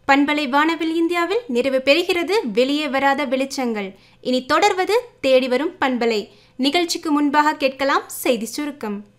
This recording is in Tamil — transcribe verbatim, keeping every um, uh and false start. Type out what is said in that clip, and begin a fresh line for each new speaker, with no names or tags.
பண்பலை வானவில் இந்தியாவில் நிறைவு பெறுகிறது வெளியே வராத வெளிச்சங்கள். இனி தொடர்வது தேடி வரும் பண்பலை. நிகழ்ச்சிக்கு முன்பாக கேட்கலாம் செய்தி சுருக்கம்.